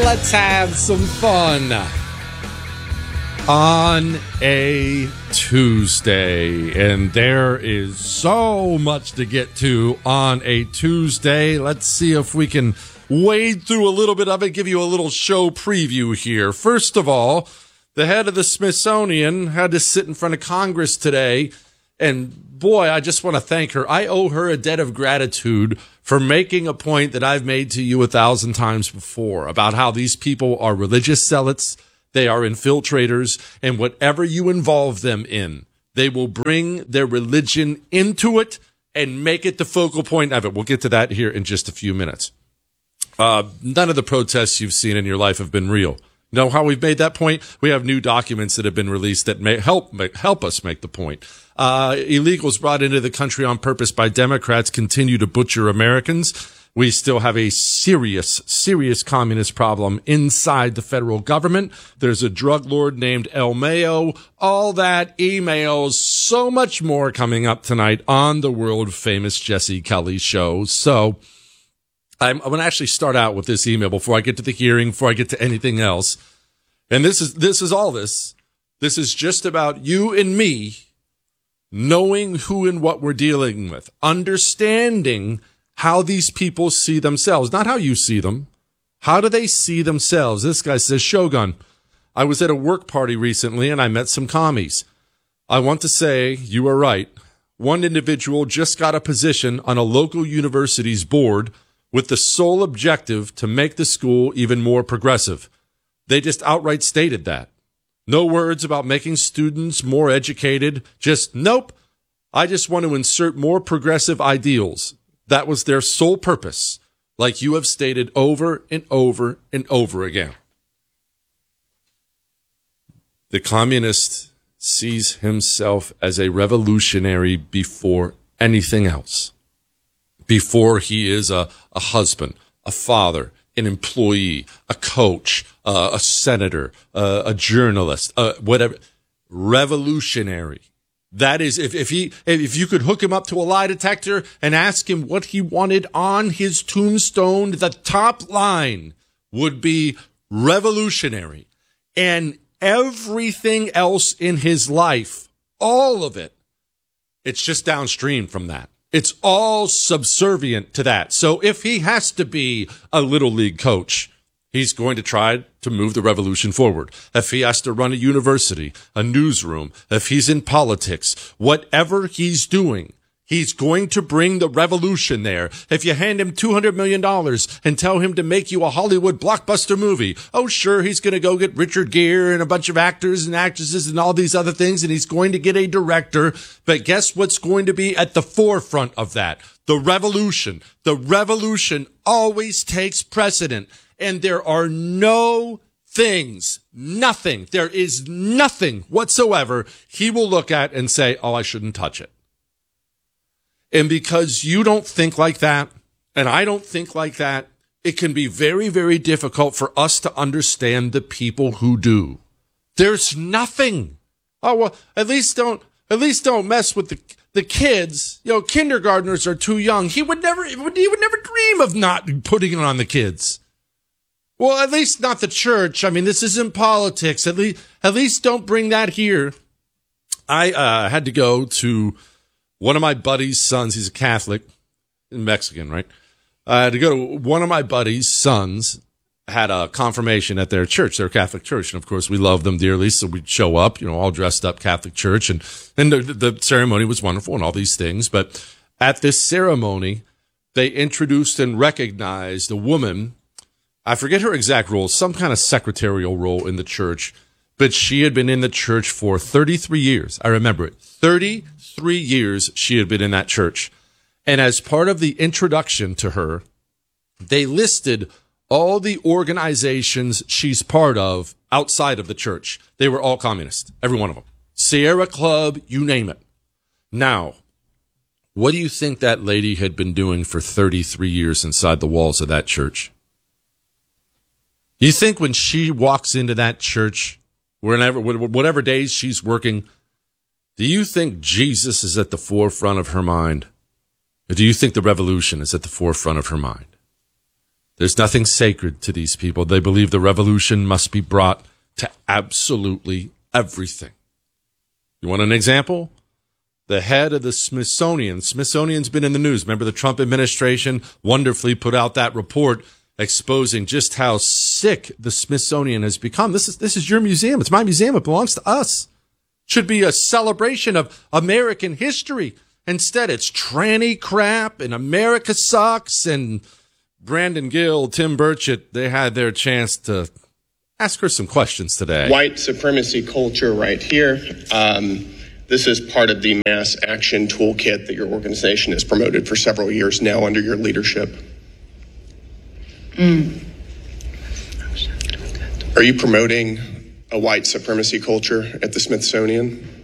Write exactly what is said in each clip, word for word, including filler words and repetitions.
let's have some fun on a Tuesday. And there is so much to get to on a Tuesday. Let's see if we can wade through a little bit of it, give you a little show preview here. First of all, the head of the Smithsonian had to sit in front of Congress today. And boy, I just want to thank her. I owe her a debt of gratitude for making a point that I've made to you a thousand times before about how these people are religious zealots. They are infiltrators, and whatever you involve them in, they will bring their religion into it and make it the focal point of it. We'll get to that here in just a few minutes. Uh, none of the protests you've seen in your life have been real. You know how we've made that point? We have new documents that have been released that may help make, help us make the point. Uh, illegals brought into the country on purpose by Democrats continue to butcher Americans. We still have a serious, serious communist problem inside the federal government. There's a drug lord named El Mayo. All that, emails, so much more coming up tonight on the world famous Jesse Kelly show. So I'm, I'm going to actually start out with this email before I get to the hearing, before I get to anything else. And this is, this is all this. This is just about you and me knowing who and what we're dealing with, understanding how these people see themselves, not how you see them. How do they see themselves? This guy says, Shogun, I was at a work party recently and I met some commies. I want to say you are right. One individual just got a position on a local university's board with the sole objective to make the school even more progressive. They just outright stated that. No words about making students more educated. Just, nope. I just want to insert more progressive ideals. That was their sole purpose, like you have stated over and over and over again. The communist sees himself as a revolutionary before anything else. Before he is a, a husband, a father, an employee, a coach, uh, a senator, uh, a journalist, uh, whatever. Revolutionary. That is, if, if he, if you could hook him up to a lie detector and ask him what he wanted on his tombstone, the top line would be revolutionary. And everything else in his life, all of it, it's just downstream from that. It's all subservient to that. So if he has to be a little league coach, he's going to try to move the revolution forward. If he has to run a university, a newsroom, if he's in politics, whatever he's doing, he's going to bring the revolution there. If you hand him two hundred million dollars and tell him to make you a Hollywood blockbuster movie, oh, sure, he's going to go get Richard Gere and a bunch of actors and actresses and all these other things, and he's going to get a director. But guess what's going to be at the forefront of that? The revolution. The revolution always takes precedent. And there are no things, nothing, there is nothing whatsoever he will look at and say, oh, I shouldn't touch it. And because you don't think like that, and I don't think like that, it can be very, very difficult for us to understand the people who do. There's nothing. Oh, well, at least don't, at least don't mess with the, the kids. You know, kindergartners are too young. He would never, he would never dream of not putting it on the kids. Well, at least not the church. I mean, this isn't politics. At least, at least don't bring that here. I uh, had to go to one of my buddy's sons. He's a Catholic, Mexican, right? I had to go to one of my buddy's sons had a confirmation at their church, their Catholic church. And of course, we love them dearly. So we'd show up, you know, all dressed up Catholic church. And, and the, the ceremony was wonderful and all these things. But at this ceremony, they introduced and recognized a woman. I forget her exact role, some kind of secretarial role in the church, but she had been in the church for thirty-three years. I remember it. thirty-three years she had been in that church. And as part of the introduction to her, they listed all the organizations she's part of outside of the church. They were all communist, every one of them. Sierra Club, you name it. Now, what do you think that lady had been doing for thirty-three years inside the walls of that church? You think when she walks into that church, whenever, whatever days she's working, do you think Jesus is at the forefront of her mind? Or do you think the revolution is at the forefront of her mind? There's nothing sacred to these people. They believe the revolution must be brought to absolutely everything. You want an example? The head of the Smithsonian. Smithsonian's been in the news. Remember, the Trump administration wonderfully put out that report exposing just how sick the Smithsonian has become. This is this is your museum. It's my museum. It belongs to us. Should be a celebration of American history. Instead, it's tranny crap and America sucks. And Brandon Gill, Tim Burchett, they had their chance to ask her some questions today. White supremacy culture right here. Um, this is part of the mass action toolkit that your organization has promoted for several years now under your leadership. Mm. Are you promoting a white supremacy culture at the Smithsonian?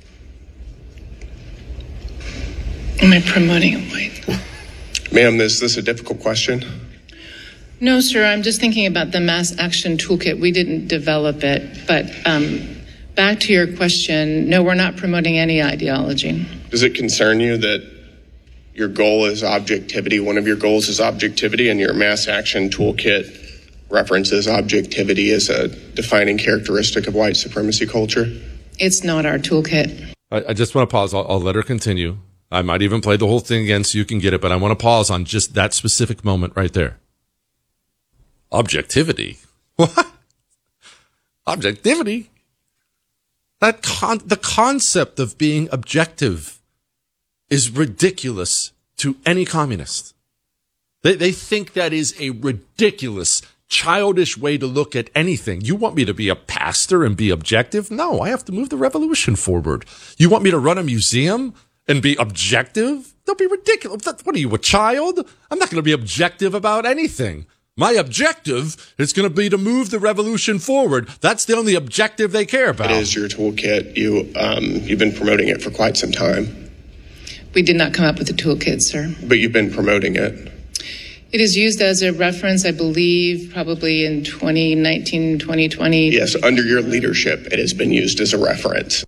Am I promoting a white? Ma'am, is this a difficult question? No, sir. I'm just thinking about the mass action toolkit. We didn't develop it. But um, back to your question, no, we're not promoting any ideology. Does it concern you that your goal is objectivity? One of your goals is objectivity, and your mass action toolkit references objectivity as a defining characteristic of white supremacy culture? It's not our toolkit. I, I just want to pause. I'll, I'll let her continue. I might even play the whole thing again so you can get it, but I want to pause on just that specific moment right there. Objectivity? What? Objectivity? That con- the concept of being objective is ridiculous to any communist. They, they think that is a ridiculous, childish way to look at anything. You want me to be a pastor and be objective? No, I have to move the revolution forward. You want me to run a museum and be objective? Don't be ridiculous. What are you, a child? I'm not going to be objective about anything. My objective is going to be to move the revolution forward. That's the only objective they care about. It is your toolkit. You, um, you've been promoting it for quite some time. We did not come up with the toolkit, sir. But you've been promoting it. It is used as a reference, I believe, probably in twenty nineteen, twenty twenty. Yes, under your leadership, it has been used as a reference.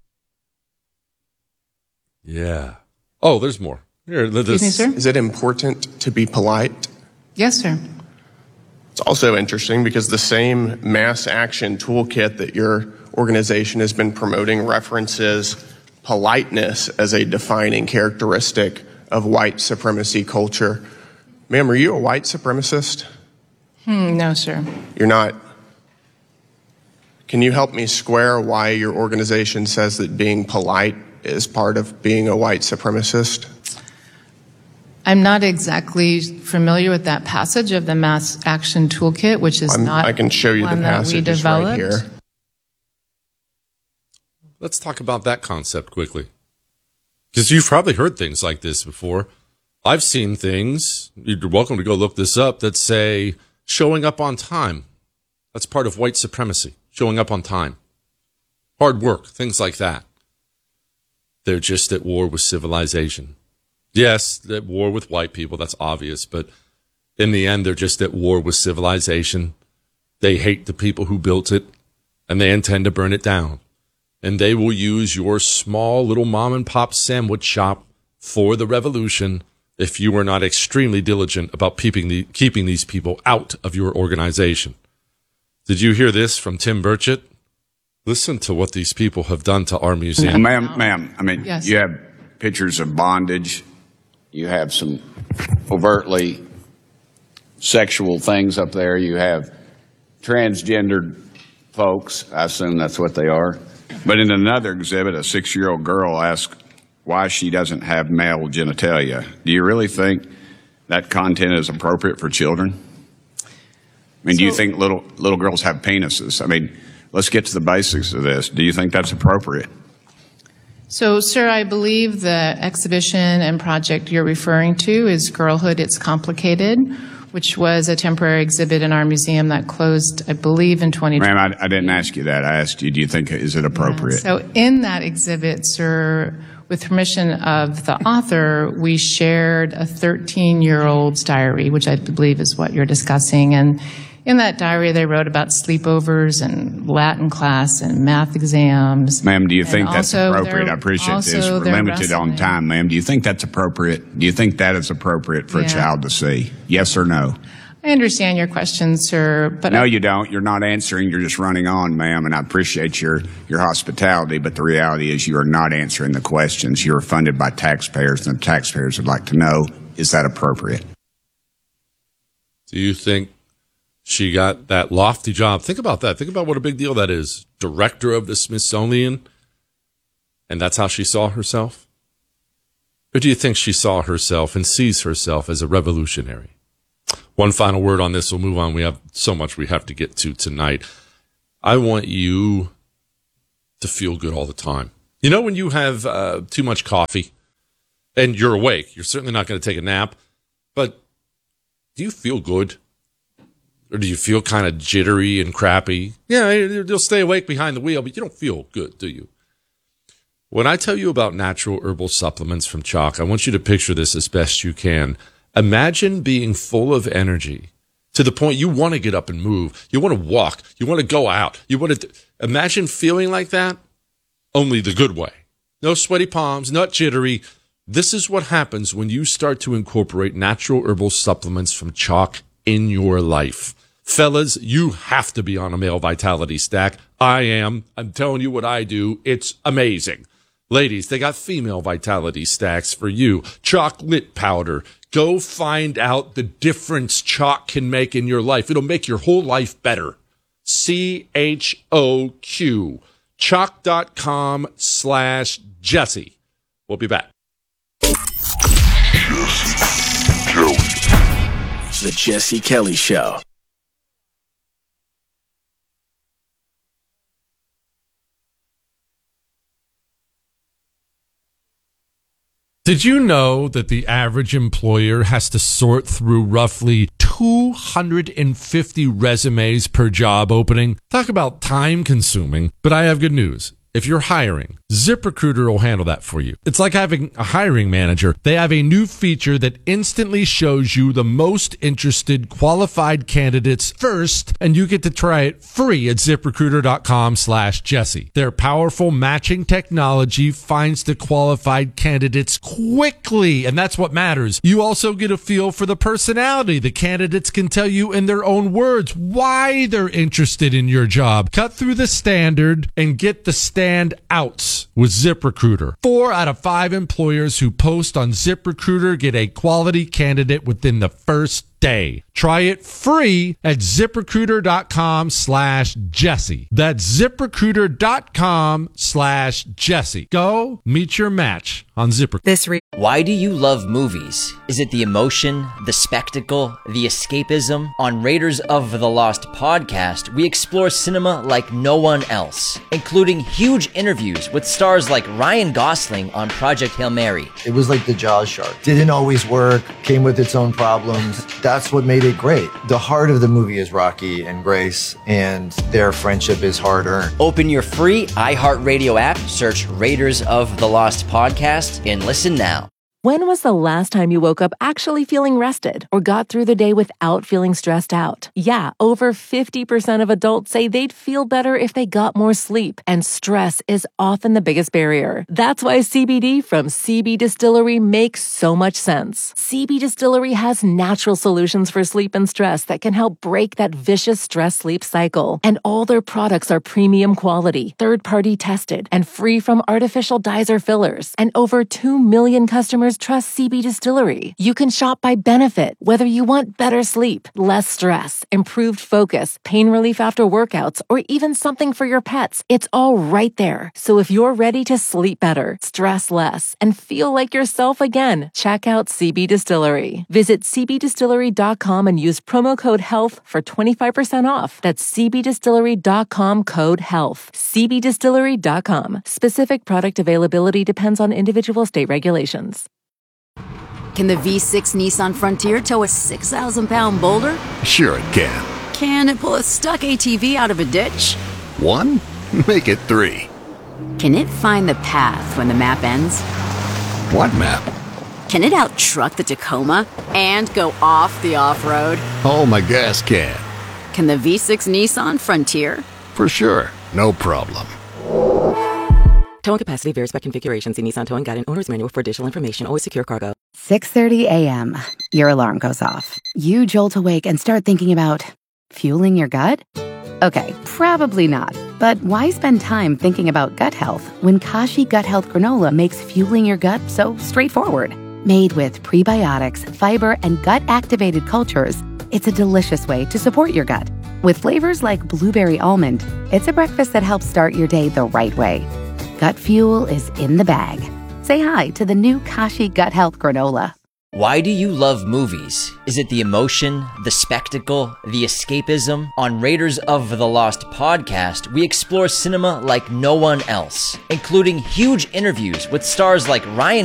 Yeah. Oh, there's more. Here, this. Excuse me, sir? Is it important to be polite? Yes, sir. It's also interesting because the same mass action toolkit that your organization has been promoting references politeness as a defining characteristic of white supremacy culture. Ma'am, are you a white supremacist? Hmm, no, sir. You're not. Can you help me square why your organization says that being polite is part of being a white supremacist? I'm not exactly familiar with that passage of the Mass Action Toolkit, which is I'm, not I can show you the passage right here. Let's talk about that concept quickly. Because you've probably heard things like this before. I've seen things, you're welcome to go look this up, that say showing up on time. That's part of white supremacy, showing up on time. Hard work, things like that. They're just at war with civilization. Yes, at war with white people, that's obvious, but in the end, they're just at war with civilization. They hate the people who built it, and they intend to burn it down. And they will use your small little mom and pop sandwich shop for the revolution if you are not extremely diligent about keeping, the, keeping these people out of your organization. Did you hear this from Tim Burchett? Listen to what these people have done to our museum. Ma'am, ma'am, I mean, Yes. you have pictures of bondage. You have some overtly sexual things up there. You have transgendered folks. I assume that's what they are. But in another exhibit, a six-year-old girl asked why she doesn't have male genitalia. Do you really think that content is appropriate for children? I mean, so, do you think little little girls have penises? I mean, let's get to the basics of this. Do you think that's appropriate? So, sir, I believe the exhibition and project you're referring to is Girlhood, It's Complicated, which was a temporary exhibit in our museum that closed, I believe, in twenty twenty. Ma'am, I, I didn't ask you that. I asked you, do you think, is it appropriate? Yeah. So in that exhibit, sir, with permission of the author, we shared a thirteen-year-old's diary, which I believe is what you're discussing. And in that diary, they wrote about sleepovers and Latin class and math exams. Ma'am, do you think and that's appropriate? I appreciate this. We're limited wrestling. on time, ma'am. Do you think that's appropriate? Do you think that is appropriate for Yeah. a child to see? Yes or no? I understand your question, sir, but No, I, you don't. You're not answering. You're just running on, ma'am, and I appreciate your, your hospitality, but the reality is you are not answering the questions. You're funded by taxpayers, and the taxpayers would like to know, is that appropriate? Do you think she got that lofty job? Think about that. Think about what a big deal that is. Director of the Smithsonian, and that's how she saw herself? Or do you think she saw herself and sees herself as a revolutionary? One final word on this. We'll move on. We have so much we have to get to tonight. I want you to feel good all the time. You know, when you have uh, too much coffee and you're awake, you're certainly not going to take a nap, but do you feel good? Or do you feel kind of jittery and crappy? Yeah, you'll stay awake behind the wheel, but you don't feel good, do you? When I tell you about natural herbal supplements from Choq, I want you to picture this as best you can. Imagine being full of energy to the point you want to get up and move. You want to walk. You want to go out. You want to imagine feeling like that, only the good way. No sweaty palms, not jittery. This is what happens when you start to incorporate natural herbal supplements from Choq in your life. Fellas, you have to be on a male vitality stack. I am. I'm telling you what I do. It's amazing. Ladies, they got female vitality stacks for you. Chocolate powder. Go find out the difference Choq can make in your life. It'll make your whole life better. C H O Q. Choq.com slash Jesse. We'll be back. The Jesse Kelly Show. Did you know that the average employer has to sort through roughly two hundred fifty resumes per job opening? Talk about time consuming, but I have good news. If you're hiring, ZipRecruiter will handle that for you. It's like having a hiring manager. They have a new feature that instantly shows you the most interested qualified candidates first, and you get to try it free at ZipRecruiter.com slash Jesse. Their powerful matching technology finds the qualified candidates quickly, and that's what matters. You also get a feel for the personality. The candidates can tell you in their own words why they're interested in your job. Cut through the standard and get the standard Stand outs with ZipRecruiter. Four out of five employers who post on ZipRecruiter get a quality candidate within the first day. Try it free at ZipRecruiter.com slash Jesse. That's ZipRecruiter.com slash Jesse. Go meet your match on ZipRecruiter. This re- Why do you love movies? Is it the emotion, the spectacle, the escapism? On Raiders of the Lost podcast, we explore cinema like no one else, including huge interviews with stars like Ryan Gosling on Project Hail Mary. It was like the Jaws shark. Didn't always work, came with its own problems. That's what made it great. The heart of the movie is Rocky and Grace, and their friendship is hard-earned. Open your free iHeartRadio app, search Raiders of the Lost podcast, and listen now. When was the last time you woke up actually feeling rested or got through the day without feeling stressed out? Yeah, over fifty percent of adults say they'd feel better if they got more sleep, and stress is often the biggest barrier. That's why C B D from C B Distillery makes so much sense. C B Distillery has natural solutions for sleep and stress that can help break that vicious stress-sleep cycle. And all their products are premium quality, third-party tested, and free from artificial dyes or fillers. And over two million customers trust C B Distillery. You can shop by benefit, whether you want better sleep, less stress, improved focus, pain relief after workouts, or even something for your pets. It's all right there. So if you're ready to sleep better, stress less, and feel like yourself again, check out C B Distillery. Visit C B distillery dot com and use promo code HEALTH for twenty-five percent off. That's C B distillery dot com code HEALTH. C B distillery dot com. Specific product availability depends on individual state regulations. Can the V six Nissan Frontier tow a six thousand pound boulder? Sure it can. Can it pull a stuck A T V out of a ditch? One? Make it three. Can it find the path when the map ends? What map? Can it out-truck the Tacoma and go off the off-road? Oh, my gas can. Can the V six Nissan Frontier? For sure. No problem. Towing capacity varies by configuration. See Nissan Towing Guide and Owner's Manual for additional information. Always secure cargo. six thirty a.m. Your alarm goes off. You jolt awake and start thinking about fueling your gut? Okay, probably not. But why spend time thinking about gut health when Kashi Gut Health Granola makes fueling your gut so straightforward? Made with prebiotics, fiber, and gut-activated cultures, it's a delicious way to support your gut. With flavors like blueberry almond, it's a breakfast that helps start your day the right way. Gut fuel is in the bag. Say hi to the new Kashi Gut Health Granola. Why do you love movies? Is it the emotion, the spectacle, the escapism? On Raiders of the Lost podcast, we explore cinema like no one else, including huge interviews with stars like Ryan